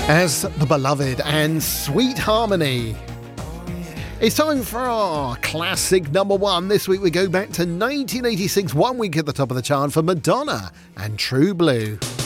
As The Beloved and Sweet Harmony. It's time for our classic number one. This week we go back to 1986, 1 week at the top of the chart for Madonna and True Blue.